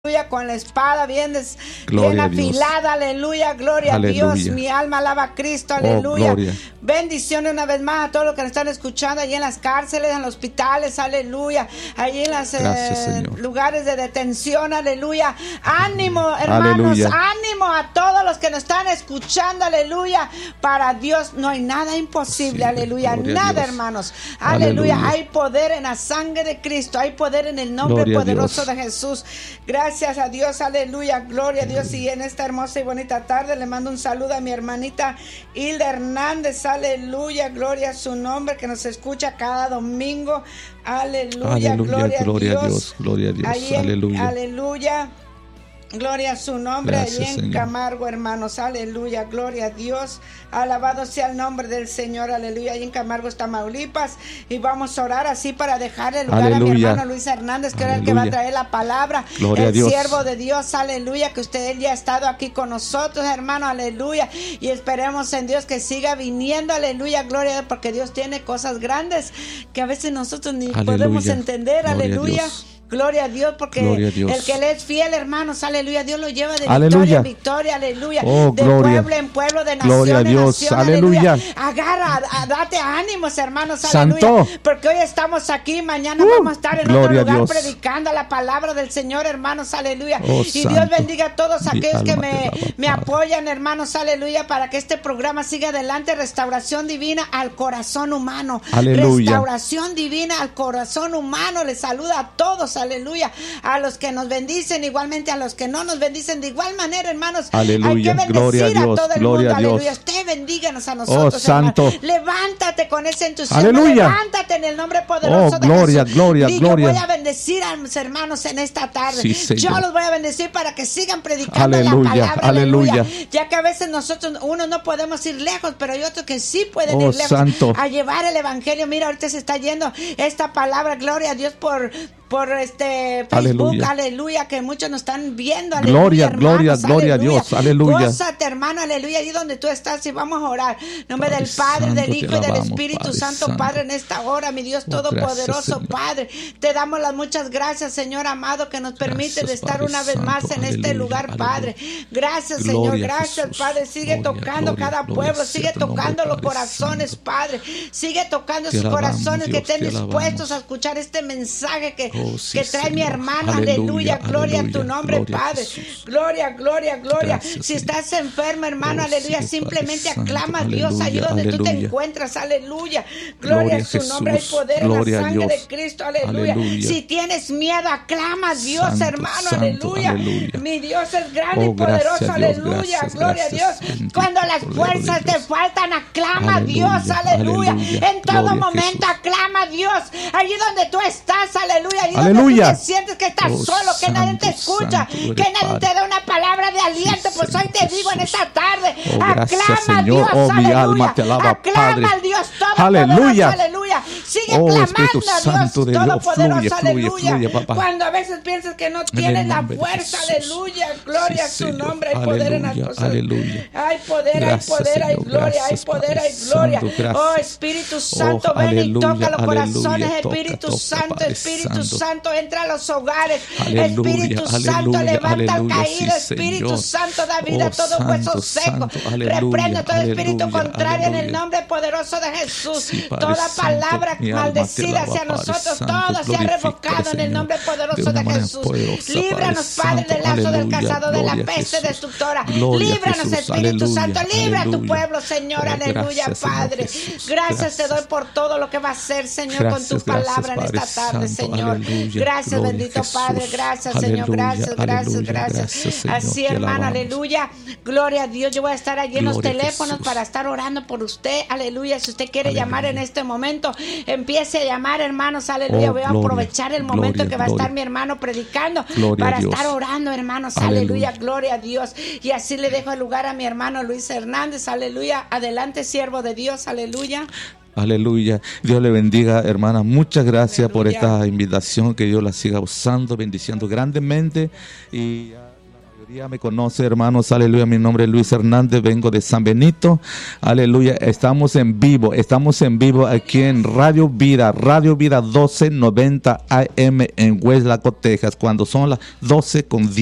con la espada bien afilada, aleluya, gloria a Dios, mi alma alaba a Cristo, aleluya. Bendiciones una vez más a todos los que nos están escuchando allí en las cárceles, en los hospitales, aleluya, allí en los lugares de detención, aleluya. Ánimo, hermanos, ánimo a todos los que nos están escuchando, aleluya. Para Dios no hay nada imposible, aleluya, nada, hermanos, aleluya. Hay poder en la sangre de Cristo, hay poder en el nombre poderoso de Jesús. Gracias a Dios, aleluya, gloria a Dios. Y en esta hermosa y bonita tarde le mando un saludo a mi hermanita Hilda Hernández, aleluya, gloria a su nombre, que nos escucha cada domingo, aleluya, gloria a Dios, gloria a Dios, ahí aleluya. Gloria a su nombre. Gracias, allí en Señor. Camargo, hermanos, aleluya, gloria a Dios, alabado sea el nombre del Señor, aleluya. Allí en Camargo, Tamaulipas, y vamos a orar así para dejar el lugar a mi hermano Luis Hernández, que era el que va a traer la palabra, gloria el siervo de Dios, aleluya, que usted ya ha estado aquí con nosotros, hermano, aleluya, y esperemos en Dios que siga viniendo, aleluya, gloria a Dios, porque Dios tiene cosas grandes que a veces nosotros ni podemos entender, aleluya. Gloria a Dios, porque el que le es fiel, hermanos, aleluya, Dios lo lleva de victoria en victoria, aleluya, de pueblo en pueblo, de nación en nación, aleluya. Agarra, date ánimos, hermanos, aleluya, porque hoy estamos aquí, mañana vamos a estar en otro lugar predicando la palabra del Señor, hermanos, aleluya. Y Dios bendiga a todos aquellos que me apoyan, hermanos, aleluya, para que este programa siga adelante. Restauración divina al corazón humano, restauración divina al corazón humano. Les saluda a todos, aleluya, a los que nos bendicen, igualmente a los que no nos bendicen, de igual manera, hermanos, aleluya. Hay que bendecir gloria a Dios, todo el gloria mundo, a Dios. aleluya. Usted bendíganos a nosotros, santo. hermano. Levántate con ese entusiasmo, aleluya. Levántate en el nombre poderoso de gloria, Jesús. gloria, y gloria. yo voy a bendecir a mis hermanos en esta tarde. Sí, yo los voy a bendecir para que sigan predicando aleluya, la palabra, aleluya. Ya que a veces nosotros, uno no podemos ir lejos, pero hay otros que sí pueden ir lejos santo. a llevar el evangelio. Mira, ahorita se está yendo esta palabra, gloria a Dios, por Facebook, aleluya, que muchos nos están viendo, aleluya, gloria, hermanos, gloria a Dios, aleluya. Gózate, hermano, aleluya, allí donde tú estás, y vamos a orar. En nombre del Padre, Santo, del Hijo y del Espíritu Padre Santo, Santo. Padre, en esta hora, mi Dios todopoderoso, gracias, Padre, te damos las muchas gracias, Señor amado, que nos permite de estar Padre una vez Santo, más en este aleluya, lugar, aleluya. Padre. Gracias, Gloria, Señor, gracias, Jesús. Padre. Sigue tocando cada pueblo, sigue tocando los corazones, Padre. Sigue tocando esos corazones que estén dispuestos a escuchar este mensaje que trae mi hermano, aleluya, gloria a tu nombre, Padre, gloria, gloria, gloria. Gracias, si estás enfermo, hermano, aleluya, simplemente Padre aclama a Santo, Dios allí donde tú te aleluya. encuentras, aleluya, gloria a su Jesús, nombre, hay poder en gloria la a sangre Dios. de Cristo, aleluya. Si tienes miedo, aclama a Dios, Santo, hermano, santo, aleluya. aleluya. Mi Dios es grande y gracias, poderoso, Dios, aleluya, gracias, gloria a Dios. bendito Cuando las Cordero de fuerzas te Dios. faltan, aclama a Dios, Aleluya, aleluya. aleluya. En todo Gloria a momento Jesús. aclama a Dios, allí donde tú estás, aleluya, allí Aleluya. donde tú te sientes que estás solo, que nadie te santo, escucha, santo eres, que nadie Padre. te da una palabra de aliento, Sí, pues hoy te Señor digo en Jesús. esta tarde, gracias, aclama a Señor. Dios, Mi aleluya. alma te alaba, Aclama Padre. al Dios todopoderoso, Aleluya. aleluya. Sigue Espíritu clamando a Dios Santo de Dios, todopoderoso, fluye, aleluya. fluye, papá. Cuando a veces piensas que no tienes la nombre de fuerza, Jesús. aleluya, gloria a Sí, su Señor. nombre, hay poder en las Aleluya, cosas. aleluya. Hay poder, Gracias, hay poder, hay Señor. gloria, hay Gracias, poder, Padre hay gloria. Santo, gracias. Oh, Espíritu Santo, ven y aleluya, toca los corazones, aleluya. Espíritu Toca, Santo, Padre Espíritu Santo. Santo, entra a los hogares. Aleluya, Espíritu Santo, aleluya, levanta al aleluya, caído. sí, Espíritu Señor. Santo, da vida a todo hueso seco. Santo, aleluya, Reprende todo espíritu aleluya, contrario en el aleluya. nombre poderoso de Jesús. Sí, Padre Toda Santo, palabra mi alma te maldecida alaba, hacia Padre nosotros, Santo, todo sea glorifícate, revocado en el Señor, nombre poderoso de de una manera Jesús. poderosa, Líbranos, Padre Padre, del Santo, lazo del aleluya, cazador, de la gloria a peste Jesús. destructora. Gloria a Líbranos, Jesús, Espíritu aleluya, Santo, libra a tu aleluya. pueblo, Señor, aleluya, Gracias, Señor Padre. Jesús, Gracias te doy gracias. por todo lo que va a hacer, Señor, Gracias, con tu palabra gracias, en esta Padre tarde, Santo, Señor. aleluya, Gracias, gloria a bendito Jesús. Padre, gracias, Señor, Aleluya, gracias, gracias, aleluya, gracias. gracias, Señor, Así, te hermano, alabamos. aleluya. Gloria a Dios. Yo voy a estar allí en los Gloria a teléfonos Jesús. para estar orando por usted, aleluya. Si usted quiere Aleluya. llamar en este momento, empiece a llamar, hermanos, aleluya. Oh, voy a gloria, aprovechar el momento gloria, que va a gloria. estar mi hermano predicando Gloria a para Dios. estar orando, hermanos, Aleluya. aleluya, gloria a Dios. Y así le dejo el lugar a mi hermano Luis Hernández, aleluya. Adelante, siervo de Dios, aleluya. Aleluya. Dios le bendiga, hermana. Muchas gracias por Aleluya. esta invitación. Que Dios la siga usando, bendiciendo grandemente. Y la mayoría me conoce, hermanos, aleluya, mi nombre es Luis Hernández, vengo de San Benito, aleluya, estamos en vivo aquí en Radio Vida 1290 AM en West Laco, Texas, cuando son las 12:10.